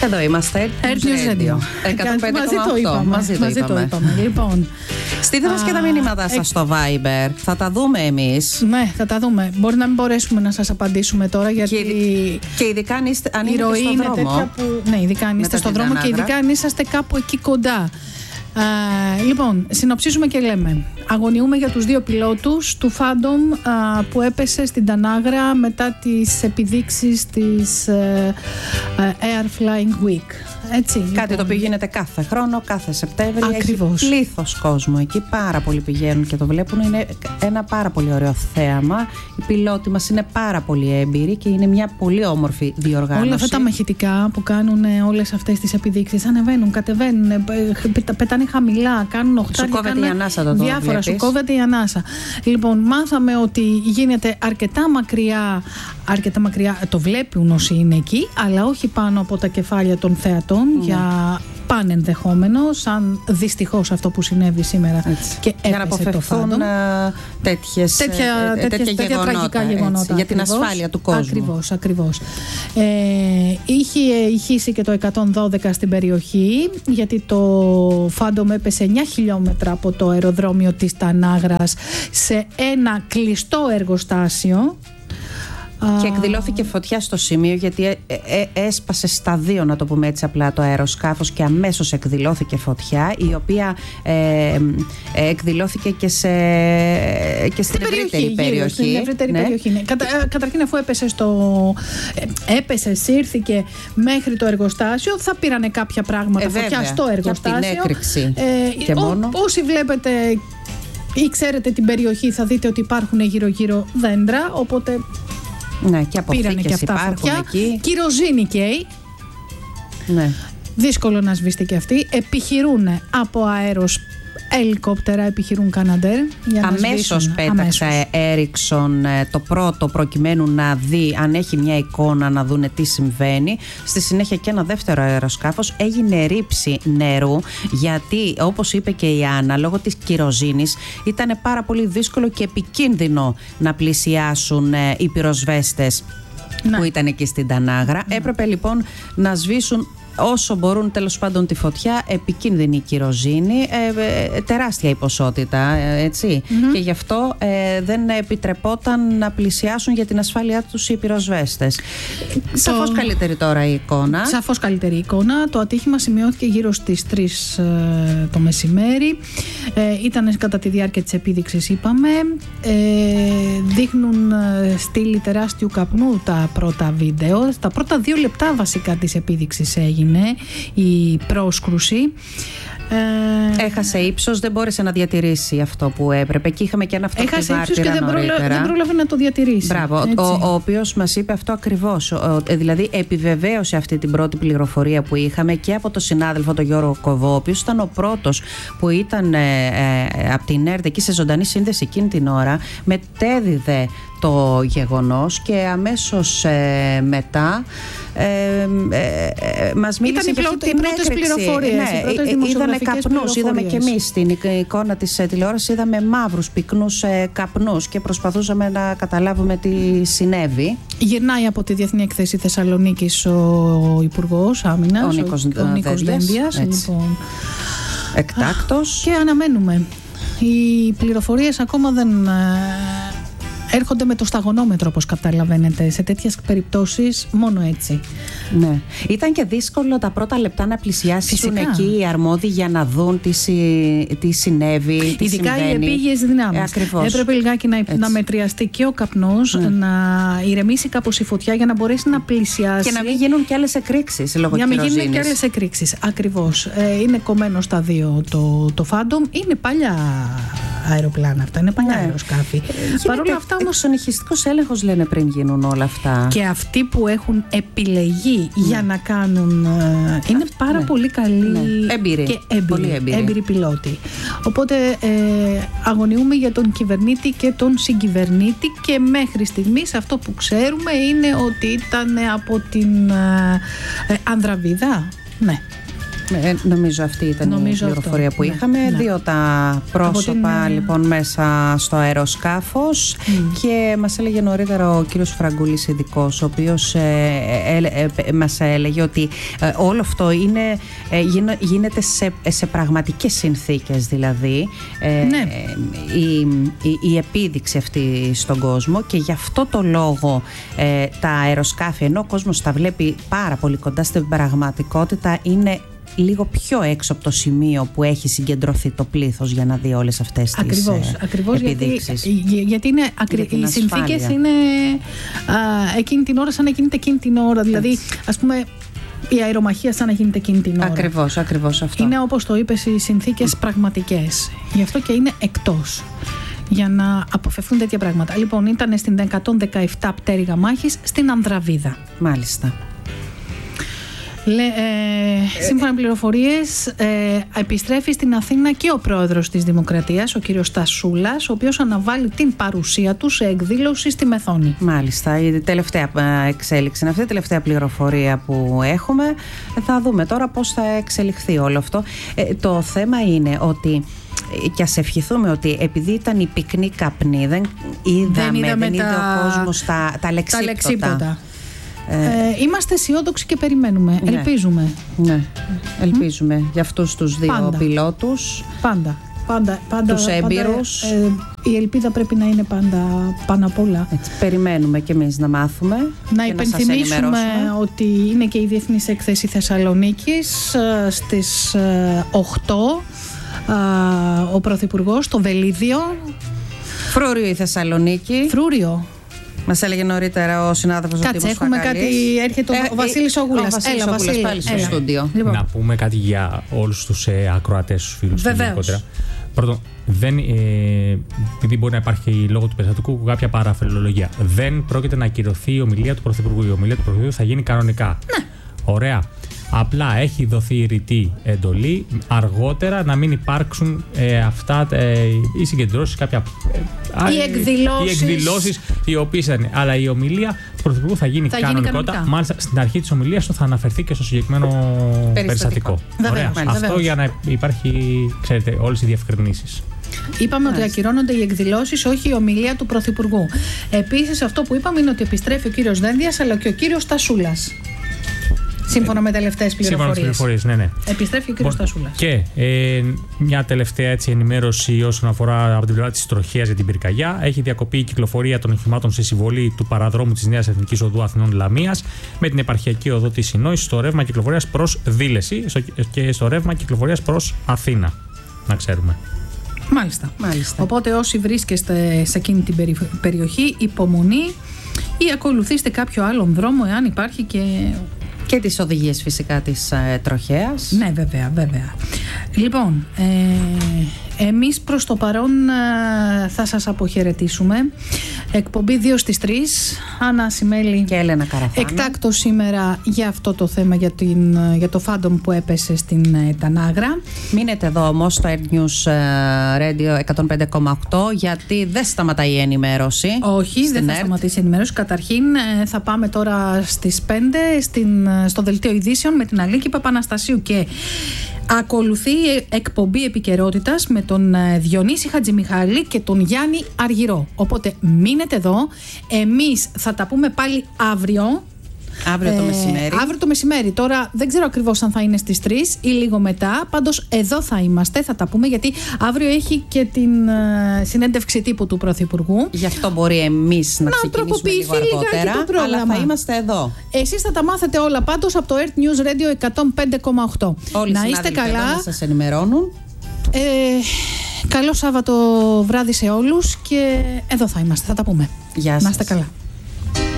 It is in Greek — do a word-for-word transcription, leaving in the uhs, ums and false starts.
Εδώ είμαστε. Airnews Radio. εκατόν πέντε Μαζί κόμμα το οκτώ. είπαμε. Μαζί το Μαζί είπαμε. το είπαμε. Λοιπόν. Στείλτε μας και τα μηνύματά σας στο Viber. Θα τα δούμε εμείς. Ναι, θα τα δούμε. Μπορεί να μην μπορέσουμε να σας απαντήσουμε τώρα, γιατί. Και, και ειδικά αν είστε, αν η είστε ροή στον είναι δρόμο. τέτοια που. Ναι, ειδικά αν είστε Μετά στον την δρόμο και Τανάγρα. ειδικά αν είσαστε κάπου εκεί κοντά. Α, λοιπόν, συνοψίζουμε και λέμε. Αγωνιούμε για τους δύο πιλότους του Phantom α, που έπεσε στην Τανάγρα μετά τις επιδείξεις της ε, ε, Air Flying Week. Έτσι, Κάτι λοιπόν. το οποίο γίνεται κάθε χρόνο, κάθε Σεπτέμβριο. Ακριβώς. Έχει πλήθος κόσμου εκεί. Πάρα πολλοί πηγαίνουν και το βλέπουν. Είναι ένα πάρα πολύ ωραίο θέαμα. Οι πιλότοι μας είναι πάρα πολύ έμπειροι και είναι μια πολύ όμορφη διοργάνωση. Όλα αυτά τα μαχητικά που κάνουν όλες αυτές τις επιδείξεις, ανεβαίνουν, κατεβαίνουν, ε, πετα- πετάνε χαμηλά, κάνουν οχτάρια. Σου κόβεται η ανάσα το διάφορα, βλέπεις. σου κόβεται η ανάσα. Λοιπόν, μάθαμε ότι γίνεται αρκετά μακριά, αρκετά μακριά, το βλέπουν όσοι είναι εκεί, αλλά όχι πάνω από τα κεφάλια των θεατών, Mm. για πανενδεχόμενο, σαν δυστυχώς αυτό που συνέβη σήμερα. Έτσι. Και για να έπεσε το αποφευθούν Phantom. ε, τέτοιες, Τέτοια, ε, τέτοια, τέτοια, τέτοια γεγονότα, τραγικά έτσι, γεγονότα. για την ακριβώς. ασφάλεια του κόσμου. Ακριβώς, ακριβώς. Ε, είχε ηχήσει και το εκατόν δώδεκα στην περιοχή, γιατί το Phantom έπεσε εννιά χιλιόμετρα από το αεροδρόμιο της Τανάγρας σε ένα κλειστό εργοστάσιο. Και εκδηλώθηκε φωτιά στο σημείο, γιατί ε, ε, έσπασε στα δύο, να το πούμε έτσι απλά, το αεροσκάφος, και αμέσως εκδηλώθηκε φωτιά, η οποία ε, ε, εκδηλώθηκε και, σε, και στην ευρύτερη περιοχή. Στην ευρύτερη ναι. περιοχή, ναι. Κατα, ε, καταρχήν, αφού έπεσε, στο, ε, έπεσε, σύρθηκε μέχρι το εργοστάσιο, θα πήρανε κάποια πράγματα Ε, φωτιά βέβαια. στο εργοστάσιο. Και από την έκρηξη Ε, και ό, μόνο. Όσοι βλέπετε ή ξέρετε την περιοχή, θα δείτε ότι υπάρχουν γύρω-γύρω δέντρα, οπότε Ναι, και πήρανε και αποθήκες αυτά υπάρχουν φωτιά. εκεί. Κυροζήνη καίει. Ναι. Δύσκολο να σβήσει και αυτή. Επιχειρούν από αέρος ελικόπτερα, επιχειρούν Καναντέρ. Αμέσως πέταξε Έριξον το πρώτο, προκειμένου να δει αν έχει μια εικόνα, να δούνε τι συμβαίνει. Στη συνέχεια και ένα δεύτερο αεροσκάφος. Έγινε ρήψη νερού, γιατί όπως είπε και η Άννα, λόγω της κυροζήνης ήταν πάρα πολύ δύσκολο και επικίνδυνο να πλησιάσουν ε, οι πυροσβέστες, Ναι. που ήταν εκεί στην Τανάγρα. Ναι. Έπρεπε λοιπόν να σβήσουν όσο μπορούν, τέλος πάντων, τη φωτιά. Επικίνδυνη κυροζήνη, ε, ε, τεράστια η ποσότητα, ε, έτσι. Mm-hmm. Και γι' αυτό ε, δεν επιτρεπόταν να πλησιάσουν για την ασφάλειά τους οι πυροσβέστες. Το... Σαφώς καλύτερη τώρα η εικόνα. Σαφώς καλύτερη εικόνα. Το ατύχημα σημειώθηκε γύρω στις τρεις ε, το μεσημέρι. Ε, ήταν κατά τη διάρκεια της επίδειξης, είπαμε. Ε, δείχνουν ε, στήλη τεράστιου καπνού τα πρώτα βίντεο. Τα πρώτα δύο λεπτά βασικά της επίδειξης έγινε η πρόσκρουση. Ε, Έχασε ύψος, δεν μπόρεσε να διατηρήσει αυτό που έπρεπε. Και είχαμε και ένα Έχασε ύψος και δεν, νωρίτερα. πρόλα, δεν πρόλαβε να το διατηρήσει. Μπράβο, ο, ο οποίος μας είπε αυτό ακριβώς. Ο, δηλαδή επιβεβαίωσε αυτή την πρώτη πληροφορία που είχαμε και από τον συνάδελφο τον Γιώργο Κοβό, ο οποίος ήταν ο πρώτος που ήταν ε, ε, από την ΕΡΤ εκεί σε ζωντανή σύνδεση εκείνη την ώρα. Μετέδιδε το γεγονός και αμέσως ε, μετά ε, ε, ε, μας μίλησε για αυτή την πρώτες έκρηξη. πληροφορίες, Ναι, οι πρώτες είδαμε δημοσιογραφικές καπνούς, είδαμε και πληροφορίες. εμείς στην εικόνα της ε, τηλεόρασης, είδαμε μαύρους πυκνούς ε, καπνούς και προσπαθούσαμε να καταλάβουμε τι συνέβη. Γυρνάει από τη Διεθνή Έκθεση Θεσσαλονίκης ο Υπουργός Άμυνας, Ο Νίκος, ο, ο Νίκος Δένδιας, λοιπόν. Εκτάκτος. Και αναμένουμε. Οι πληροφορίες ακόμα δεν ε, έρχονται με το σταγονόμετρο, όπως καταλαβαίνετε. Σε τέτοιες περιπτώσεις μόνο έτσι. Ναι. Ήταν και δύσκολο τα πρώτα λεπτά να πλησιάσουν εκεί οι αρμόδιοι για να δουν τι, συ, τι συνέβη, τι ειδικά συμβαίνει. οι επίγειες δυνάμεις. Ε, ακριβώς. Έπρεπε λιγάκι να, να μετριαστεί και ο καπνός, ναι. να ηρεμήσει κάπως η φωτιά για να μπορέσει να πλησιάσει. Και να μην γίνουν και άλλες εκρήξεις λόγω Για να μην γίνουν κυροζήνης. και άλλες εκρήξεις. Ακριβώς. Ε, είναι κομμένο στα δύο το, το Phantom. Είναι παλιά αεροπλάνα αυτά, είναι παλιά ναι. αεροσκάφη. Παρ' όλα αυτά όμως εξονυχιστικός έλεγχος λένε πριν γίνουν όλα αυτά. Και αυτοί που έχουν επιλεγεί ναι. για να κάνουν ε, είναι πάρα ναι. πολύ καλοί ναι. έμπειροι. και έμπειροι, πολύ έμπειροι. έμπειροι πιλότοι. Οπότε ε, αγωνιούμε για τον κυβερνήτη και τον συγκυβερνήτη, και μέχρι στιγμής αυτό που ξέρουμε είναι ότι ήταν από την ε, ε, Ανδραβίδα. Ναι. Ε, νομίζω αυτή ήταν νομίζω η πληροφορία αυτό. που ναι, είχαμε. Ναι. Δύο τα πρόσωπα την... λοιπόν μέσα στο αεροσκάφος mm. και μας έλεγε νωρίτερα ο κύριος Φραγκούλης, ειδικός, ο οποίος ε, ε, ε, μας έλεγε ότι ε, όλο αυτό είναι, ε, γίνεται σε, σε πραγματικές συνθήκες, δηλαδή ε, ναι. ε, η, η, η επίδειξη αυτή στον κόσμο, και γι' αυτό το λόγο ε, τα αεροσκάφη, ενώ ο κόσμος τα βλέπει πάρα πολύ κοντά στην πραγματικότητα, είναι λίγο πιο έξω από το σημείο που έχει συγκεντρωθεί το πλήθος για να δει όλες αυτές τις ακριβώς, ε, ακριβώς επιδείξεις. Γιατί, γιατί είναι, ακρι, οι συνθήκες είναι α, εκείνη την ώρα σαν να γίνεται εκείνη την ώρα. Δηλαδή, έτσι. Ας πούμε, η αερομαχία σαν να γίνεται εκείνη την ώρα. Ακριβώς, ακριβώς αυτό. Είναι, όπως το είπες, οι συνθήκες mm. πραγματικές. Γι' αυτό και είναι εκτός, για να αποφευθούν τέτοια πράγματα. Λοιπόν, ήταν στην εκατόν δεκαεπτά πτέρυγα μάχης στην Ανδραβίδα. Μάλιστα. Λε, ε, σύμφωνα με πληροφορίες, ε, επιστρέφει στην Αθήνα και ο πρόεδρος της Δημοκρατίας, ο κύριος Στασούλας, ο οποίος αναβάλει την παρουσία του σε εκδήλωση στη Μεθόνη. Μάλιστα, η τελευταία εξέλιξη είναι αυτή, η τελευταία πληροφορία που έχουμε. Θα δούμε τώρα πώς θα εξελιχθεί όλο αυτό. Ε, το θέμα είναι ότι, και ας ευχηθούμε ότι επειδή ήταν η πυκνή καπνή, δεν είδαμε, δεν, είδαμε δεν είδε τα... ο κόσμος τα, τα λεξίπτωτα. Τα λεξίπτωτα. Ε, ε, είμαστε αισιόδοξοι και περιμένουμε. Ναι. Ελπίζουμε. Ναι, ελπίζουμε mm. για αυτούς τους δύο πάντα. πιλότους. Πάντα. Πάντα, πάντα, τους έμπειρους. Πάντα, ε, η ελπίδα πρέπει να είναι πάντα πάνω απ' όλα. Έτσι, περιμένουμε κι εμείς να μάθουμε. Να υπενθυμίσουμε να ότι είναι και η Διεθνής Έκθεση Θεσσαλονίκης στις οκτώ. Ο Πρωθυπουργός στο Βελίδιο. Φρούριο η Θεσσαλονίκη. Φρούριο. Μας έλεγε νωρίτερα ο συνάδελφος ο Τίμος Φακαλής. Κάτσε, έχουμε κάτι, έρχεται ο, ε, ο Βασίλης Όγουλας. Ο Βασίλης Έλα, Όγουλας πάλι στο έλα. στούντιο. Λοιπόν. Να πούμε κάτι για όλους τους ε, ακροατές, τους φίλους του γενικότερα. Πρώτον, δεν, ε, επειδή μπορεί να υπάρχει λόγω του περιστατικού κάποια παραφιλολογία, δεν πρόκειται να ακυρωθεί η ομιλία του Πρωθυπουργού. Η ομιλία του Πρωθυπουργού θα γίνει κανονικά. Ναι. Ωραία. Απλά έχει δοθεί ρητή εντολή αργότερα να μην υπάρξουν ε, αυτά ε, οι συγκεντρώσεις, κάποια. Ε, οι εκδηλώσεις. Οι εκδηλώσεις οι οποίες ήταν. Αλλά η ομιλία του Πρωθυπουργού θα γίνει κανονικότητα. Μάλιστα στην αρχή της ομιλίας του θα αναφερθεί και στο συγκεκριμένο περιστατικό. περιστατικό. Βέβαια, Ωραία. Αυτό βέβαια. Για να υπάρχει, ξέρετε, όλες οι διευκρινήσεις. Είπαμε Άς. ότι ακυρώνονται οι εκδηλώσεις, όχι η ομιλία του Πρωθυπουργού. Επίσης, αυτό που είπαμε είναι ότι επιστρέφει ο κύριος Δένδιας αλλά και ο κύριος Στασούλας. Σύμφωνα με τελευταίες πληροφορίες. Ναι, ναι. Επιστρέφει ο κύριος Στασούλας. Και ε, μια τελευταία έτσι, ενημέρωση όσον αφορά από την πλευρά της τροχέας για την πυρκαγιά. Έχει διακοπεί η κυκλοφορία των οχημάτων σε συμβολή του παραδρόμου της Νέας Εθνικής Οδού Αθηνών Λαμίας με την επαρχιακή οδό της Συνόης στο ρεύμα κυκλοφορίας προς Δήλεση και στο ρεύμα κυκλοφορίας προς Αθήνα. Να ξέρουμε. Μάλιστα. Μάλιστα. Οπότε όσοι βρίσκεστε σε εκείνη την περι... περιοχή, υπομονή ή ακολουθήστε κάποιο άλλον δρόμο εάν υπάρχει και. Και τις οδηγίες φυσικά της ε, τροχέας. Ναι, βέβαια, βέβαια. Λοιπόν, ε, εμείς προς το παρόν ε, θα σας αποχαιρετήσουμε. Εκπομπή δύο στις τρεις. Άννα Σιμέλη και Έλενα Καραφάνου. Εκτάκτο σήμερα για αυτό το θέμα, για, την, για το φάντομ που έπεσε στην ε, Τανάγρα. Μείνετε εδώ όμως στο Earth News Radio εκατόν πέντε κόμμα οκτώ, γιατί δεν σταματάει η ενημέρωση. Όχι, δεν θα Earth. σταματήσει η ενημέρωση. Καταρχήν ε, θα πάμε τώρα στις πέντε στην, στο Δελτίο Ειδήσεων με την Αλίκη Παπαναστασίου και ακολουθεί εκπομπή επικαιρότητας με τον Διονύση Χατζημιχάλη και τον Γιάννη Αργυρό. Οπότε μείνετε εδώ. Εμείς θα τα πούμε πάλι αύριο. Αύριο το ε, μεσημέρι. Αύριο το μεσημέρι. Τώρα δεν ξέρω ακριβώς αν θα είναι στις τρεις ή λίγο μετά. Πάντως εδώ θα είμαστε, θα τα πούμε, γιατί αύριο έχει και την uh, συνέντευξη τύπου του Πρωθυπουργού. Γι' αυτό μπορεί εμείς να, να ξεκινήσουμε λίγο αργότερα, αλλά θα είμαστε εδώ. Εσείς θα τα μάθετε όλα πάντως από το Earth News Radio εκατόν πέντε κόμμα οκτώ. Όλοι να είστε καλά. Να σας ενημερώνουν. Ε, καλό Σάββατο βράδυ σε όλους και εδώ θα είμαστε, θα τα πούμε. Γεια σας. Να είστε καλά.